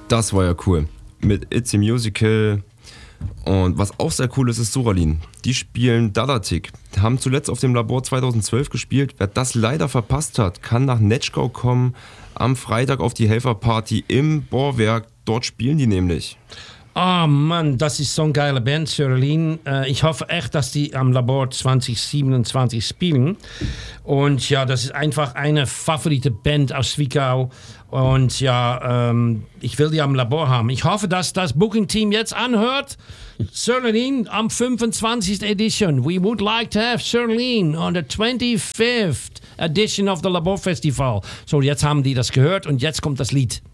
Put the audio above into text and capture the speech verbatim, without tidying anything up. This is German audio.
Das war ja cool. Mit It's a Musical. Und was auch sehr cool ist, ist Soralin. Die spielen Dalatik. Haben zuletzt auf dem Labor zweitausendzwölf gespielt. Wer das leider verpasst hat, kann nach Netschkau kommen. Am Freitag auf die Helferparty im Bohrwerk. Dort spielen die nämlich. Oh Mann, das ist so eine geile Band, Soralin. Ich hoffe echt, dass die am Labor zwanzig siebenundzwanzig spielen. Und ja, das ist einfach eine favorite Band aus Zwickau. Und ja, ähm, ich will die am Labor haben. Ich hoffe, dass das Booking-Team jetzt anhört. Soralin am fünfundzwanzigsten Edition. We would like to have Soralin on the twenty-fifth edition of the Labor Festival. So, jetzt haben die das gehört und jetzt kommt das Lied.